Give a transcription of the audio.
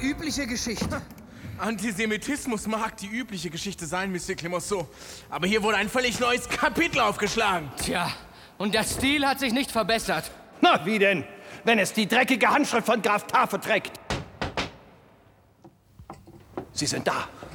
übliche Geschichte. Antisemitismus mag die übliche Geschichte sein, Monsieur Clemenceau. Aber hier wurde ein völlig neues Kapitel aufgeschlagen. Tja, und der Stil hat sich nicht verbessert. Na, wie denn? Wenn es die dreckige Handschrift von Graf Tafel trägt. Sie sind da.